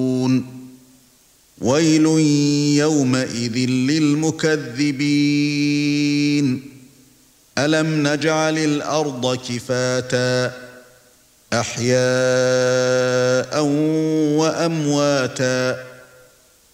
ويل يومئذ للمكذبين ألم نجعل الأرض كفاتا أحياء وأمواتا